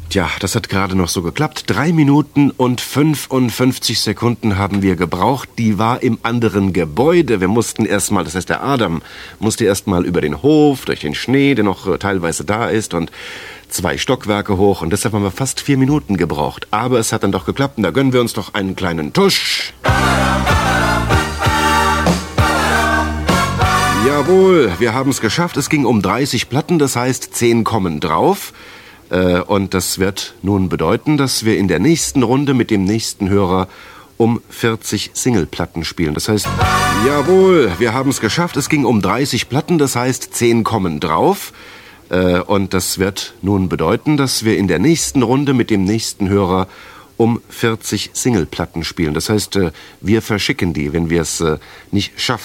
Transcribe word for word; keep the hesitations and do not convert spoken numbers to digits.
Tja, das hat gerade noch so geklappt. Drei Minuten und fünfundfünfzig Sekunden haben wir gebraucht. Die war im anderen Gebäude. Wir mussten erstmal, das heißt der Adam, musste erstmal über den Hof, durch den Schnee, der noch teilweise da ist, und zwei Stockwerke hoch. Und deshalb haben wir fast vier Minuten gebraucht. Aber es hat dann doch geklappt. Und da gönnen wir uns doch einen kleinen Tusch. Jawohl, wir haben es geschafft. Es ging um dreißig Platten, das heißt zehn kommen drauf. Und das wird nun bedeuten, dass wir in der nächsten Runde mit dem nächsten Hörer um vierzig Singleplatten spielen. Das heißt, jawohl, wir haben es geschafft. Es ging um dreißig Platten, das heißt zehn kommen drauf. Und das wird nun bedeuten, dass wir in der nächsten Runde mit dem nächsten Hörer um vierzig Singleplatten spielen. Das heißt, wir verschicken die, wenn wir es nicht schaffen.